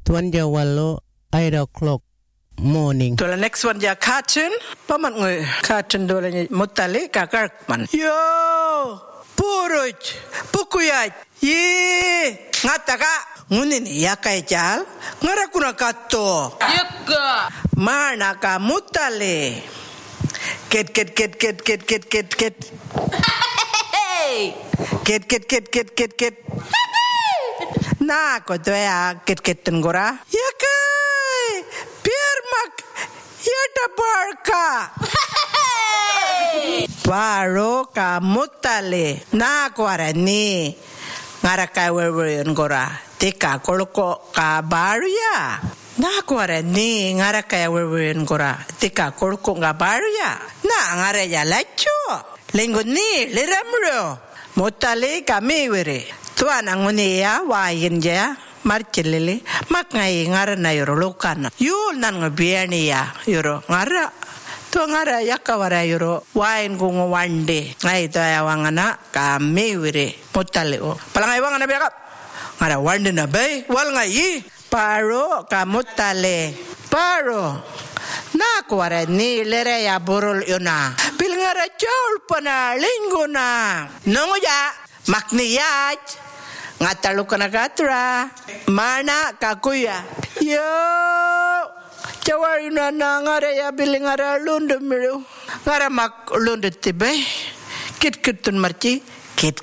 tuan dia wallo 8 o'clock morning. Dola next one dia cartoon. Paman ngoy cartoon dola ni mutali kakak man. Yo, puruj, pukuyaj. Ye, ngataka. Ngunini yakai jal ngarakuna katto yakka mana ka mutale ket na ko toya ket ngora yakai piermak yata barka paro ka mutale na ko arani ngarakai wewe ngora Tika koloko ka baru ya. Na kuara ni ngara kaya wewen kora. Tika koloko nga baru ya. Na ngara ya lacho. Linggo ni liramro. Motale kami were. Tuan anguni ya wayin ya. Marchelele. Mak ngai ngara na yoro lokana. Yul nan ngabiani ya. Yoro ngara. Tu ngara yakawara yoro. Wayin kungo wande. Ngai to ya wangana kami were. Motale o. Palangai wangana biakap. Ngara wande na bay wal ngai paro kamutale paro na kwara ni lere ya burul yuna pil ngara chol pana linguna nongo ya makniyat ngatalu kana katra mana kakuya yo chawari na ngara ya bil ngara lundu miru ngara mak lundu tibe kit tun marci kit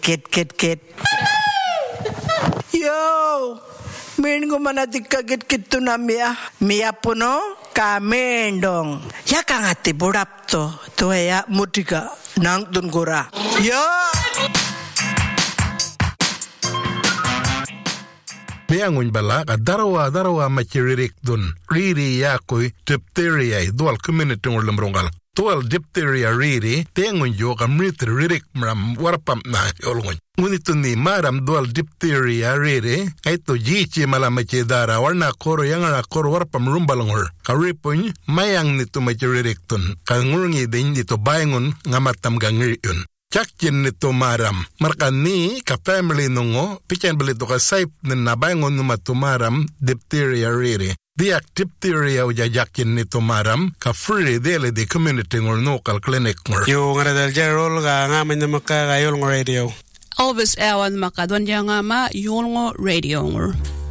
Yo, minggu mana dikaget gitu namia, mia puno kamendong. Ya kangati budap to ya mutika nang tungkura. Yo. Biangun bala ka darawa machiririk dun. Riri ya koi diphtheria dual community ngulum rongal. Tual diphtheria riri tengun yo ka mrit ririk mram warpam na yolngun. Ngunito ni maram dual diphtheria riri kaito jichi malamache dara warna koro yang na koro warpam rumbalangor. Karipun mayang nito machiririk dun. Kangurungi din nito bayangun ngamatam gangiriun. Chakchin nito maram. Markan ni ka family nungo pichen balito ka saip na bayangun numatumaram diphtheria riri. Diak diphtheria ujajakin nito maram ka free dele di community ngor local clinic ngor. Yo ngara dal jarol ga ngamen na maka gayol ngor radio. Always awan maka don nga ma yol ngor radio ngor.